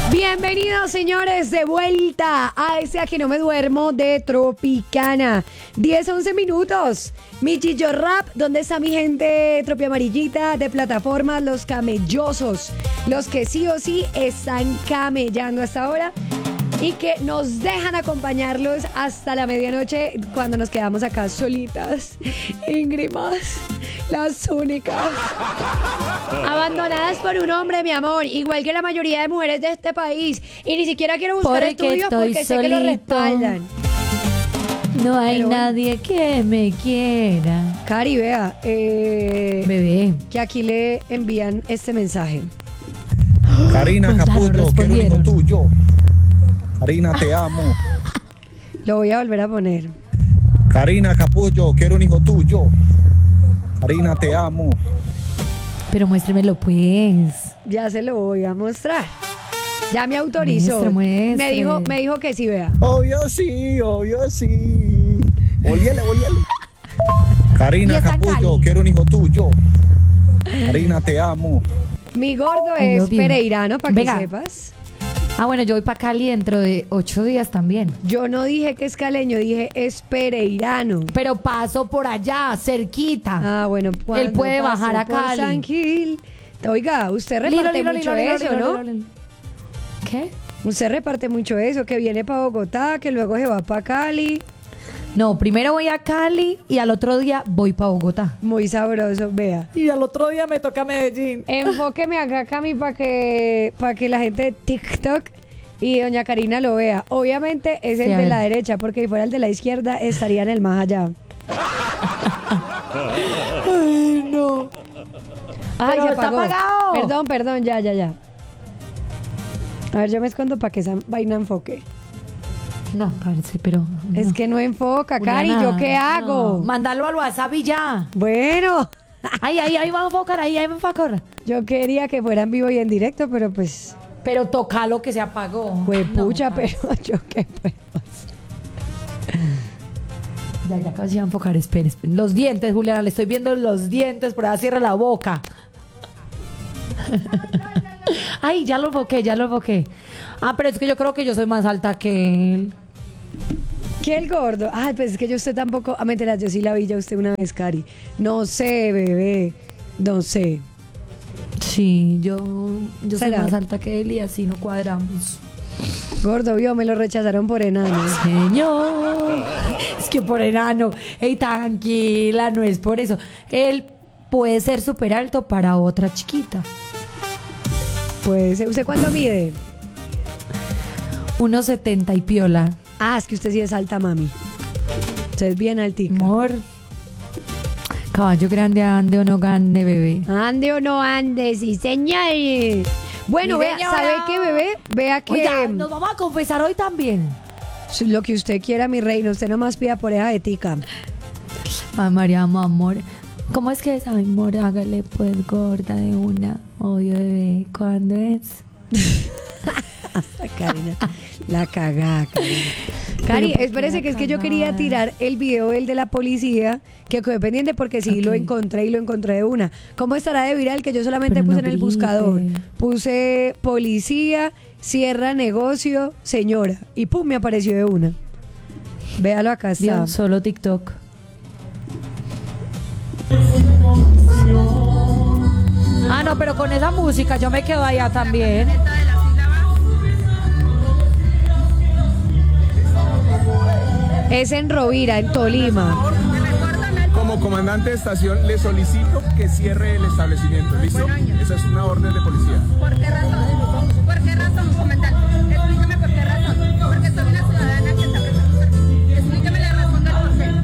Bienvenidos, señores, de vuelta a ese A Que No Me Duermo de Tropicana. 10-11 minutos. Mi Chillo Rap. ¿Dónde está mi gente tropi amarillita de plataformas? Los camellosos. Los que sí o sí están camellando hasta ahora y que nos dejan acompañarlos hasta la medianoche cuando nos quedamos acá solitas, íngrimas, las únicas, abandonadas por un hombre, mi amor, igual que la mayoría de mujeres de este país, y ni siquiera quiero buscar estudios porque sé que lo respaldan. No hay nadie que me quiera. Cari, vea, bebé, que aquí le envían este mensaje. Karina Capullo, quiero un hijo tuyo. Karina, te amo. Lo voy a volver a poner. Karina Capullo, quiero un hijo tuyo. Karina, te amo. pero muéstremelo pues. Ya se lo voy a mostrar. Ya me autorizó. Muestre. Me dijo que sí, vea. Obvio sí, obvio sí. Oliele. Karina Capullo, quiero un hijo tuyo. Karina, te amo. Mi gordo Ay, es odio. pereirano, para que Venga. sepas. Ah, bueno, yo voy para Cali dentro de 8 días también. Yo no dije que es caleño, dije es pereirano. Pero paso por allá, cerquita. Ah, bueno, cuando Él puede pasó bajar a por Cali. San Gil. Oiga, usted reparte mucho eso, ¿no? ¿Qué? Usted reparte mucho eso, que viene para Bogotá, que luego se va para Cali. No, primero voy a Cali y al otro día voy para Bogotá. Muy sabroso, vea. Y al otro día me toca Medellín. Enfóqueme acá, Cami, para que la gente de TikTok y doña Karina lo vea. Obviamente es el Sí, a de ver. la derecha, porque si fuera el de la izquierda estaría en el más allá. Ay, no. Ay, Pero se está apagó. apagado. Perdón, ya. A ver, yo me escondo para que esa vaina enfoque. No, parece, pero... no. Es que no enfoca, Cari, Juliana, ¿yo qué hago? no. Mándalo al WhatsApp y ya. Bueno, Ahí va a enfocar, ahí va a enfocar. yo quería que fuera en vivo y en directo, pero pues, Pero toca lo que se apagó. pucha, No, pero yo qué puedo hacer. Ya casi va a enfocar, esperen. Los dientes, Juliana, le estoy viendo los dientes, por ahí cierra la boca. Ay, ya lo enfoqué. Ah, pero es que yo creo que yo soy más alta que él. ¿Qué el gordo? Ay, pues es que yo usted tampoco, mentira, yo sí la vi ya usted una vez, Cari. No sé, bebé, no sé. Sí, yo soy ¿Será? más alta que él y así no cuadramos. Gordo, vio, me lo rechazaron por enano. Señor, es que por enano. Ey, tranquila, no es por eso. Él puede ser súper alto para otra chiquita. Pues, ¿usted cuánto mide? 1,70 y piola. Ah, es que usted sí es alta, mami. Usted es bien altica. Amor. Caballo grande, ande o no gane, bebé. Ande o no ande, sí, señor. Bueno, Mi vea, señora. ¿sabe qué, bebé? Vea que Oiga, nos vamos a confesar hoy también. lo que usted quiera, mi reina, usted nomás pida por esa de tica. Ay, María, amor. ¿Cómo es que es? Ay, amor, hágale pues gorda de una. Obvio, bebé. ¿Cuándo es? Karina, la cagá, Karina. Cari, Pero, ¿por qué espérese la que es que yo cagada? quería tirar el video del de la policía, que quedé pendiente porque sí lo Ok. encontré y lo encontré de una. ¿Cómo estará de viral? Que yo solamente Pero puse no en el grite. buscador. Puse policía, cierra negocio, señora. Y pum, me apareció de una. Véalo acá está. Dios, solo TikTok. Ah, no, pero con esa música yo me quedo allá también. Es en Rovira, en Tolima. Como comandante de estación le solicito que cierre el establecimiento, ¿listo? Esa es una orden de policía. ¿Por qué razón? ¿Por qué razón, comandante? Explícame por qué razón. Porque soy una ciudadana que está prestando servicio. Explícame la razón del por qué.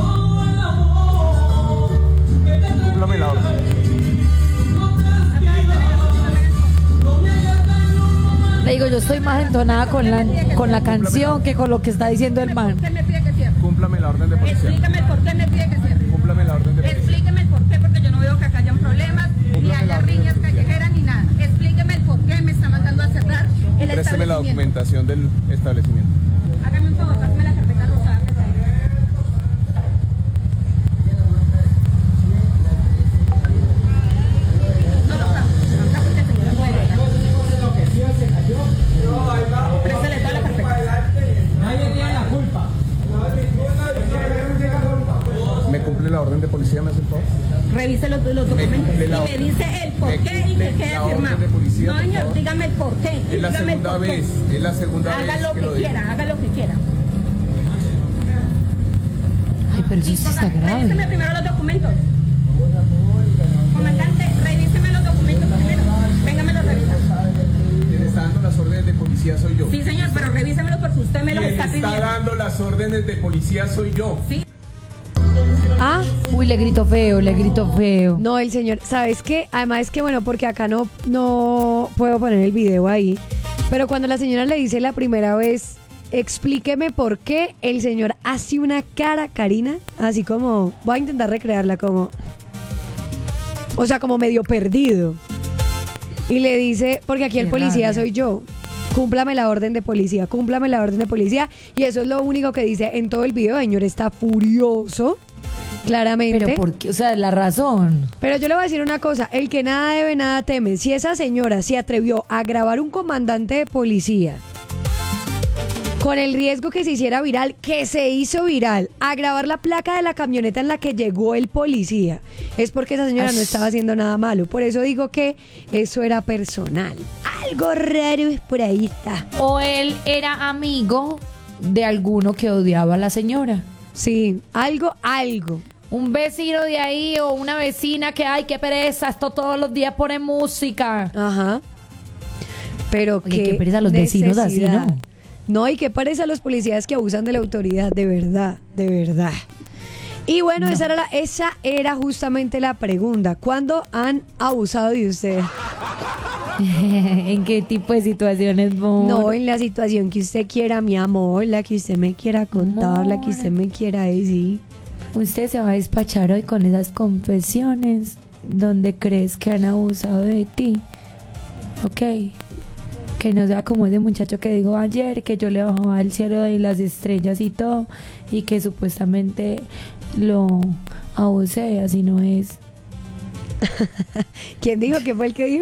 Cúmplame la orden. Le digo, yo estoy más entonada con la canción que con lo que está diciendo el man. ¿Por qué me pide que cierre? Cúmplame la orden de policía. Explícame el por qué me pide que cierre. Cúmplame la orden de policía. Explíqueme el por qué, porque yo no veo que acá hayan problemas, ni haya riñas callejeras, ni nada. Explíqueme el por qué me está mandando a cerrar el Présteme la establecimiento. documentación del establecimiento. Hágame un favor, pásame la carpeta rosada que está ahí. No lo saco, porque señora puede llegar. los documentos. Déjele la Y me dice el por qué y que déjele quede la orden firmado. de policía, No, por señor, favor. dígame el por qué. Es la Dígame el segunda por qué. vez, es la segunda Haga vez lo que que lo digo. quiera, haga lo que quiera. Ay, pero eso sí está Revíseme grave. primero los documentos. Comandante, revíseme los documentos primero. Venga, me los revisa. Quien está dando las órdenes de policía soy yo. Sí, señor, pero revísemelos porque usted me los Quien está está pidiendo. dando las órdenes de policía soy yo. Sí. Ah, Uy, le grito feo, le grito feo. no, el señor, ¿sabes qué? Además es que, bueno, porque acá no puedo poner el video ahí, pero cuando la señora le dice la primera vez, explíqueme por qué, el señor hace una cara, Karina, así como, voy a intentar recrearla como, o sea, como medio perdido. Y le dice, porque aquí el Qué policía rabia. soy yo. Cúmplame la orden de policía, cúmplame la orden de policía. Y eso es lo único que dice en todo el video. El señor está furioso, claramente. Pero ¿por qué? O sea, la razón. Pero yo le voy a decir una cosa, el que nada debe, nada teme. Si esa señora se atrevió a grabar un comandante de policía con el riesgo que se hiciera viral, que se hizo viral, a grabar la placa de la camioneta en la que llegó el policía, es porque esa señora no estaba haciendo nada malo. Por eso digo que eso era personal. Algo raro es por ahí está. O él era amigo de alguno que odiaba a la señora. Sí, algo. Un vecino de ahí o una vecina que, ay, qué pereza, esto todos los días pone música. Ajá. Pero Oye, qué pereza los vecinos así, necesidad. ¿no? No, y qué pereza los policías que abusan de la autoridad, de verdad, de verdad. Y bueno, No. esa era justamente la pregunta. ¿Cuándo han abusado de usted? ¿En qué tipo de situaciones, amor? No, en la situación que usted quiera, mi amor, la que usted me quiera contar, la que usted me quiera decir. Usted se va a despachar hoy con esas confesiones donde crees que han abusado de ti. Ok. Que no sea como ese muchacho que dijo ayer, que yo le bajaba el cielo y las estrellas y todo, y que supuestamente lo abusé, así no es. ¿Quién dijo? ¿Qué fue el que dijo?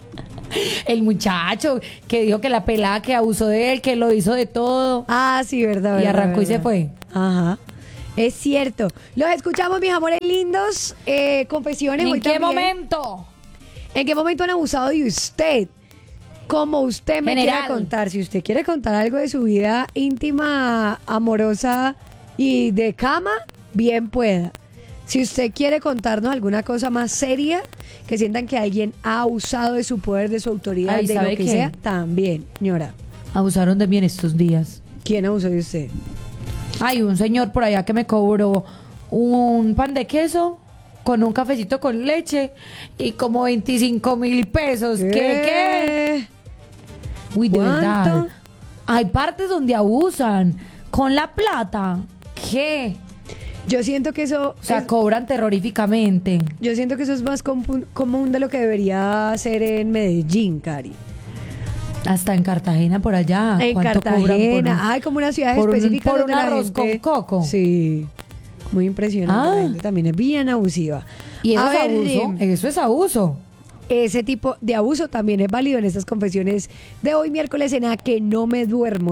El muchacho que dijo que la pelada que abusó de él, que lo hizo de todo. Ah, sí, verdad. Y verdad, arrancó y se verdad. fue. Ajá. Es cierto. Los escuchamos, mis amores lindos. Confesiones. ¿En hoy qué también. momento? ¿En qué momento han abusado de usted? Como usted me General. quiera contar. Si usted quiere contar algo de su vida íntima, amorosa y de cama, bien pueda. Si usted quiere contarnos alguna cosa más seria, que sientan que alguien ha abusado de su poder, de su autoridad, Ay, de lo ¿sabe que qué? sea, también, señora. Abusaron de mí en estos días. ¿Quién abusó de usted? Hay un señor por allá que me cobró un pan de queso con un cafecito con leche y como 25,000 pesos. ¿Qué? Uy, de ¿Cuánto? verdad. Hay partes donde abusan con la plata. ¿Qué? Yo siento que eso... O sea, cobran terroríficamente. Yo siento que eso es más común de lo que debería ser en Medellín, Cari. Hasta en Cartagena, por allá. En ¿Cuánto cobran Cartagena. Hay como una ciudad por un- específica por donde un la arroz gente- con coco? Sí. Muy impresionante. Ah. La gente también es bien abusiva. Y eso A es ver, abuso. Eso es abuso. ese tipo de abuso también es válido en estas confesiones de hoy miércoles en A Que No Me Duermo.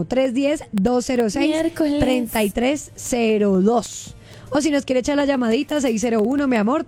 310-206-3302. O si nos quiere echar la llamadita, 601, mi amor,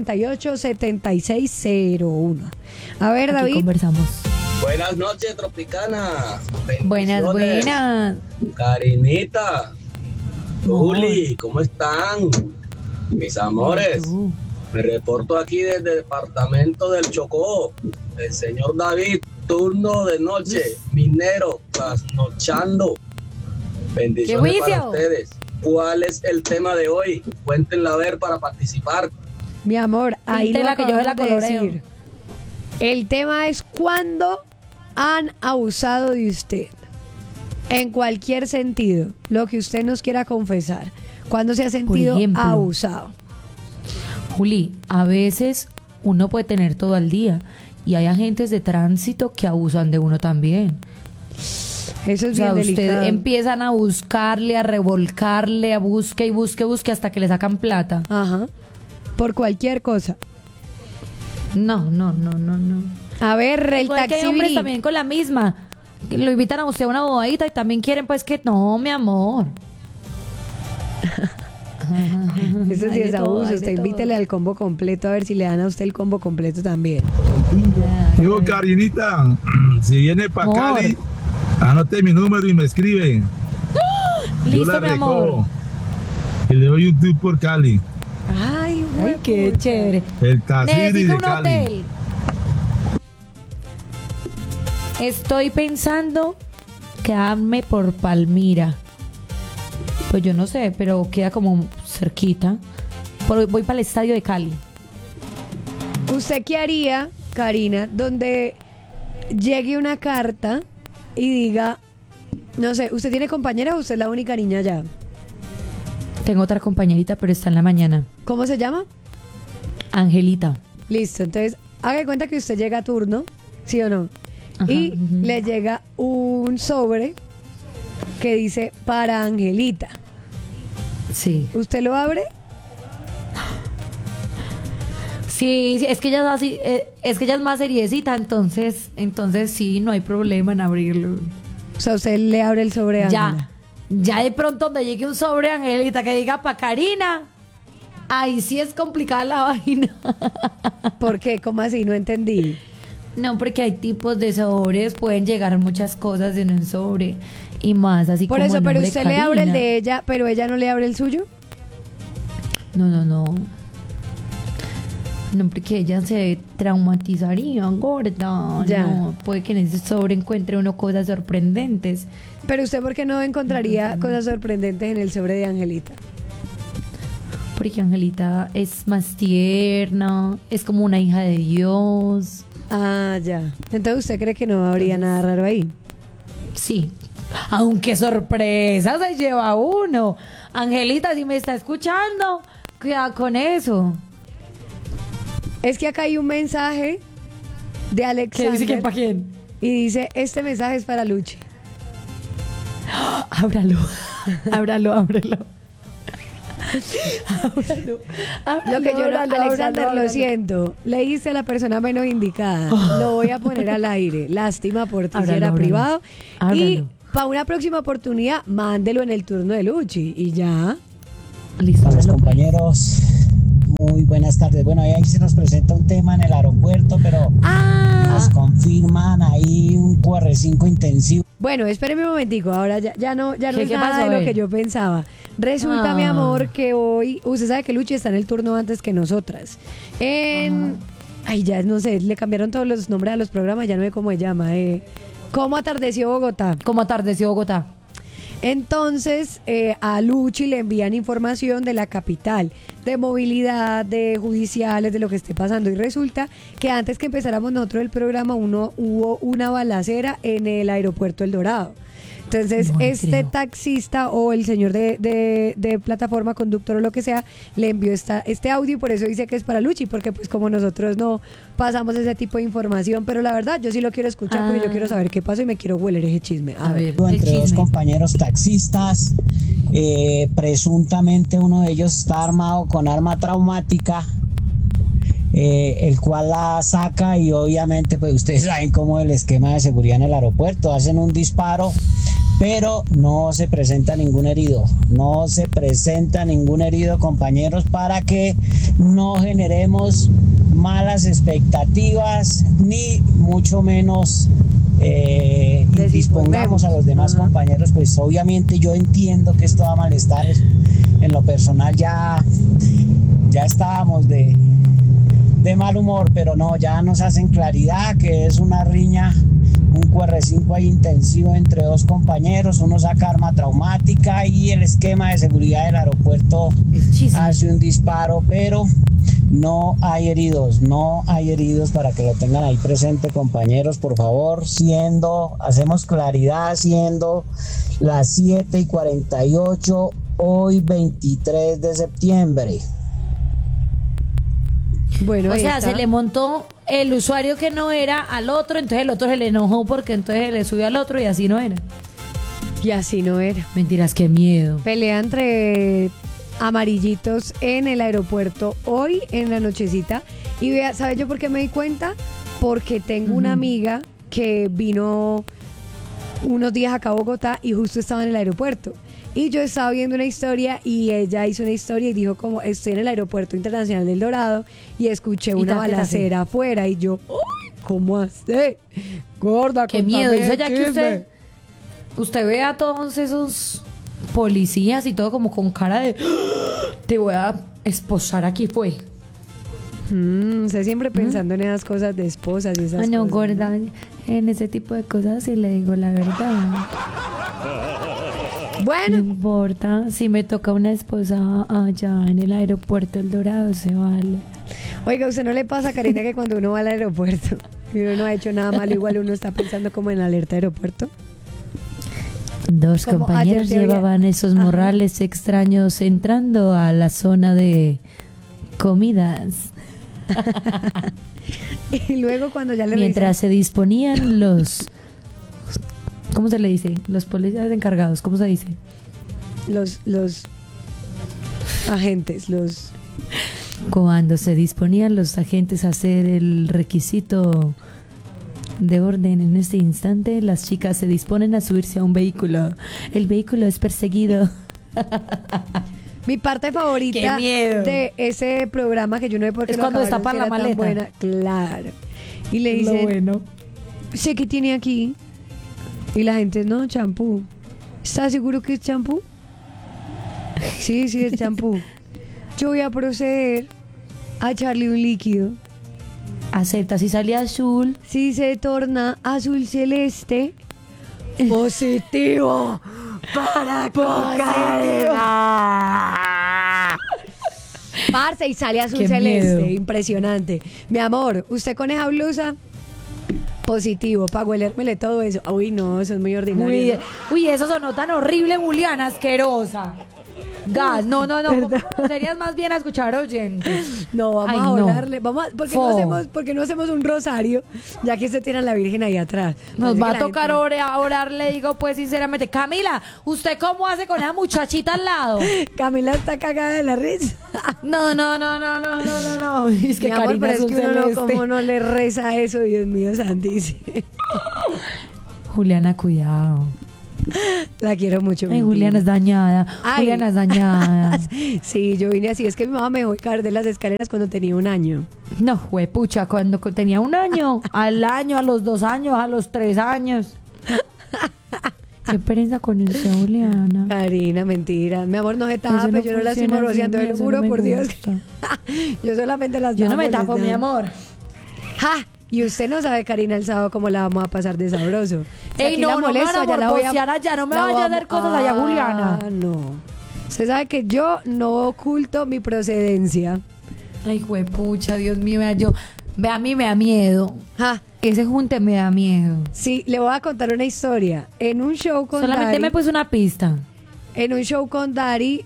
348-7601. A ver, Aquí David. conversamos. Buenas noches, Tropicana. Buenas, Bendiciones. buenas. Karinita, Juli, ¿cómo están? Mis amores, Tú. me reporto aquí desde el departamento del Chocó. El señor David, turno de noche, minero, trasnochando. Bendiciones ¡Qué para juicio! ustedes. ¿Cuál es el tema de hoy? Cuéntenla a ver para participar. Mi amor, ahí lo Píntela que yo se la acabamos de coloreo. decir. El tema es cuándo han abusado de usted. En cualquier sentido, lo que usted nos quiera confesar. ¿Cuándo se ha sentido ejemplo. abusado? Juli, a veces uno puede tener todo al día y hay agentes de tránsito que abusan de uno también. Eso es O sea, bien delicado. ustedes empiezan a buscarle, a revolcarle, a busque y busque, busque hasta que le sacan plata. Ajá. Por cualquier cosa. No. A ver, el Igual que hay taxi hombres Bri. también con la misma. Que lo invitan a usted a una bodadita y también quieren pues que no, mi amor. Eso sí Hay es de todo, abuso. hay Usted de todo. invítele al combo completo a ver si le dan a usted el combo completo también. Digo, Karinita, si viene para Amor. Cali, anote mi número y me escribe. Yo Listo, la mi amor. recojo. Y le doy un tour por Cali. Ay, Ay, qué huepucha. chévere. El Casiri Necesito de un Cali. hotel. Estoy pensando quedarme por Palmira. Pues yo no sé, pero queda como cerquita. Voy para el estadio de Cali. ¿Usted qué haría, Karina, donde llegue una carta y diga, no sé, ¿usted tiene compañera o usted es la única niña allá? Tengo otra compañerita, pero está en la mañana. ¿Cómo se llama? Angelita. Listo, entonces haga de cuenta que usted llega a turno, ¿sí o no? Ajá, Y ujú. le llega un sobre que dice para Angelita. Sí. ¿Usted lo abre? Sí, es que ella es así, es que ella es más seriecita, entonces sí, no hay problema en abrirlo. O sea, usted le abre el sobre a Ángela. Ya de pronto donde llegue un sobre, Angelita, que diga pa' Karina, ahí sí es complicada la vaina. ¿Por qué? ¿Cómo así? No entendí. No, porque hay tipos de sobres, pueden llegar muchas cosas en un sobre y más así Por como eso, el pero nombre usted le abre el Karina. de ella, pero ella no le abre el suyo. No, porque ella se traumatizaría, gorda. Ya. No, puede que en ese sobre encuentre uno cosas sorprendentes. Pero usted, ¿por qué no encontraría cosas sorprendentes en el sobre de Angelita? Porque Angelita es más tierna, es como una hija de Dios. Ah, ya. Entonces, ¿usted cree que no habría nada raro ahí? Sí. Aunque sorpresa se lleva uno. Angelita, si me está escuchando, cuidado con eso. Es que acá hay un mensaje de ¿Qué Alexander. dice que para quién? Y dice, este mensaje es para Luchi. Ábralo. ábrelo. Lo que yo no, Alexander, lo siento. Le hice a la persona menos indicada. Lo voy a poner al aire. Lástima por ti, si era Ábralo. privado. Y Ábralo. para una próxima oportunidad, mándelo en el turno de Luchi. Y ya. Listo. A los ábralo. compañeros, muy buenas tardes. Bueno, ahí se nos presenta un tema en el aeropuerto, pero nos confirman ahí un QR5 intensivo. Bueno, espéreme un momentico. Ahora ya no es ¿Qué nada pasó? de A lo ver. que yo pensaba. Resulta, mi amor, que hoy... Usted sabe que Luchi está en el turno antes que nosotras. Ay, ya no sé, le cambiaron todos los nombres a los programas. Ya no sé cómo se llama. ¿Cómo atardeció Bogotá? ¿Cómo atardeció Bogotá? Entonces, a Luchi le envían información de la capital, de movilidad, de judiciales, de lo que esté pasando. Y resulta que antes que empezáramos nosotros el programa, hubo una balacera en el aeropuerto El Dorado. Entonces, No este creo. taxista o el señor de plataforma, conductor o lo que sea, le envió este audio y por eso dice que es para Luchi, porque pues como nosotros no pasamos ese tipo de información, pero la verdad yo sí lo quiero escuchar porque yo quiero saber qué pasó y me quiero hueler ese chisme. A ver. el Entre dos chisme. compañeros taxistas, presuntamente uno de ellos está armado con arma traumática, el cual la saca y obviamente pues ustedes saben cómo es el esquema de seguridad en el aeropuerto, hacen un disparo, pero no se presenta ningún herido, compañeros, para que no generemos malas expectativas ni mucho menos dispongamos a los demás compañeros. Pues obviamente yo entiendo que esto da malestares. En lo personal ya estábamos de mal humor, pero no, ya nos hacen claridad que es una riña, un QR5 ahí intensivo entre dos compañeros, uno saca arma traumática y el esquema de seguridad del aeropuerto El chisme. hace un disparo, pero no hay heridos para que lo tengan ahí presente, compañeros, por favor. Hacemos claridad, siendo las 7:48, hoy 23 de septiembre. Bueno, O ahí sea, está. se le montó el usuario que no era al otro, entonces el otro se le enojó porque entonces le subió al otro y así no era. Y así no era. Mentiras, qué miedo. Pelea entre amarillitos en el aeropuerto hoy en la nochecita. Y vea, ¿sabes yo por qué me di cuenta? Porque tengo una amiga que vino unos días acá a Bogotá y justo estaba en el aeropuerto. Y yo estaba viendo una historia y ella hizo una historia y dijo como estoy en el aeropuerto internacional del Dorado y escuché una balacera afuera y yo, ¡ay! ¿Cómo hace? Gorda, qué miedo. Eso ya que usted ve a todos esos policías y todo como con cara de te voy a esposar, aquí fue. Usted siempre pensando en esas cosas de esposas y esas no, cosas. gorda, en ese tipo de cosas sí le digo la verdad. Bueno. No importa, si me toca una esposa allá en el aeropuerto El Dorado, se vale. Oiga, ¿a usted no le pasa, Karina, que cuando uno va al aeropuerto y uno no ha hecho nada malo, igual uno está pensando como en alerta aeropuerto? Dos Como compañeros ayer te había- llevaban esos morrales extraños entrando a la zona de comidas. Y luego cuando ya le Mientras se disponían los... ¿Cómo se le dice? Los policías encargados, ¿cómo se dice? los agentes, los... Cuando se disponían los agentes a hacer el requisito de orden en este instante, las chicas se disponen a subirse a un vehículo. El vehículo es perseguido. Mi parte favorita ¡Qué miedo! de ese programa que yo no sé por qué Es lo cuando acabaron, destapan si la era tan maleta. buena. Claro. Y le Lo dicen, bueno. sé que tiene aquí. Y la gente, no, champú. ¿Estás seguro que es champú? Sí, es champú. Yo voy a proceder a echarle un líquido. Acepta, si sale azul. Si se torna azul celeste, positivo para cocaína. Parce, y sale azul Qué celeste, miedo. impresionante. Mi amor, usted con esa blusa, positivo, para huelérmele todo eso. Uy, no, eso es muy ordinario. ¿no? Uy, eso sonó tan horrible, Juliana, asquerosa. Gas, no. Serías más bien a escuchar oyentes. No, vamos Ay, a no. orarle. ¿Por qué no Fo. hacemos un rosario? Ya que se tiene a la Virgen ahí atrás. Nos Parece va que a la tocar orar, le digo pues sinceramente. Camila, ¿usted cómo hace con esa muchachita al lado? Camila está cagada de la risa. No. Es que Mi amor, Karina pero es es un que uno no, celeste. como no le reza eso, Dios mío santísimo. Juliana, cuidado. La quiero mucho. Ay, mi Juliana es vida. dañada. Ay. Juliana es dañada. Sí, yo vine así. Es que mi mamá me dejó caer de las escaleras cuando tenía 1 año. No, juepucha, cuando tenía 1 año, al año, a los 2 años, a los 3 años. Qué pereza con eso, Juliana. Karina, mentira. Mi amor, no se Eso tape. no Yo no la estoy funciona morboseando, así, te lo eso juro no me por Dios. gusta. Yo solamente las Yo no me estaba tapo, mi molestando. amor. ¡Ja! Y usted no sabe, Karina, el sábado cómo la vamos a pasar de sabroso. Si Ey, aquí no, la no me molesto, van a allá la voy morbosear allá, no me la vaya a vamos- hacer cosas allá, Juliana. No. Usted sabe que yo no oculto mi procedencia. Ay, juepucha, Dios mío, a mí me da miedo. ¡Ja! Ese junte me da miedo. Sí, le voy a contar una historia. En un show con Solamente Dari, me puso una pista. en un show con Dari,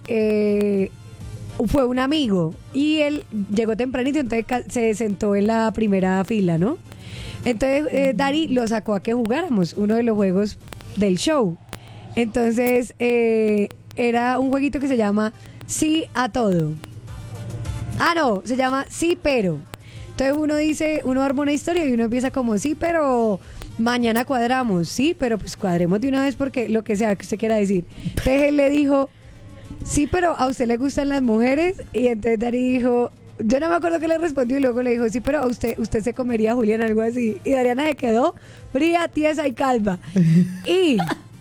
fue un amigo y él llegó tempranito, entonces se sentó en la primera fila, ¿no? Entonces Dari lo sacó a que jugáramos uno de los juegos del show. Entonces era un jueguito que se llama Sí a todo. Ah, no, se llama Sí pero. Entonces uno arma una historia y uno empieza como sí, pero mañana cuadramos, sí, pero pues cuadremos de una vez porque lo que sea que usted quiera decir. Entonces él le dijo, sí, pero a usted le gustan las mujeres. Y entonces Dari dijo, yo no me acuerdo qué le respondió y luego le dijo, sí, pero a usted se comería a Julián, algo así. Y Dariana se quedó fría, tiesa y calma. Y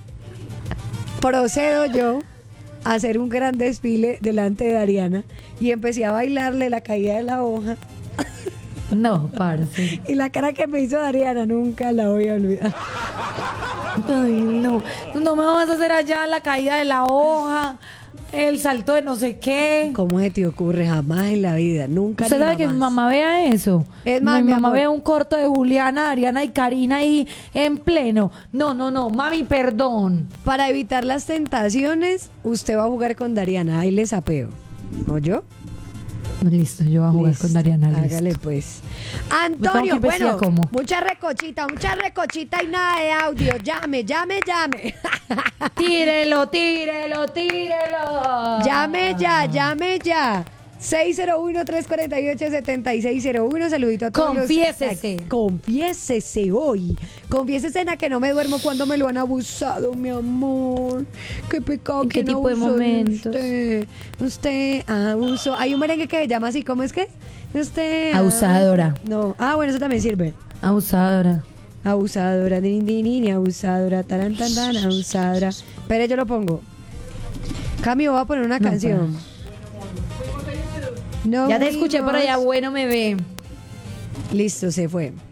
procedo yo a hacer un gran desfile delante de Dariana y empecé a bailarle la caída de la hoja. No, parce. Y la cara que me hizo Dariana nunca la voy a olvidar. Ay, no. No me vas a hacer allá la caída de la hoja, el salto de no sé qué. ¿Cómo se te ocurre? Jamás en la vida, nunca. ¿Usted ni sabe que mi jamás. mamá vea eso? Es más, mi mi mamá amor. ve un corto de Juliana, Ariana y Karina ahí en pleno. No, mami, perdón. Para evitar las tentaciones, usted va a jugar con Dariana. Ahí le sapeo. ¿O yo? Listo, yo voy a jugar Listo. con Dariana. Listo. Hágale pues. ¿Cómo Antonio, que vestida bueno, cómo? mucha recochita y nada de audio. Llame. Tírelo. Llame ya. 601-348-7601. Saludito a todos. Confiésese. Confiésese hoy. Confiésese en la que no me duermo cuando me lo han abusado, mi amor. Qué pecado. ¿En qué tipo de momentos? Usted abusó. Hay un merengue que se llama así. ¿Cómo es que? Usted. Abusadora. No. Bueno, eso también sirve. Abusadora. Abusadora, abusadora, taran, tan, tan, abusadora. Pero yo lo pongo. Cambio, voy a poner una canción. No Ya te escuché por allá, bueno, me ve. Listo, se fue.